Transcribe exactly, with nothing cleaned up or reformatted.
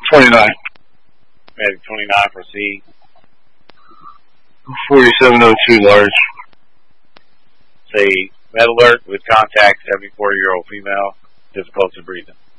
twenty-nine. Medic twenty-nine, proceed. forty-seven oh two, large. Say, med alert with contact, seventy-four-year-old female, difficulty breathing.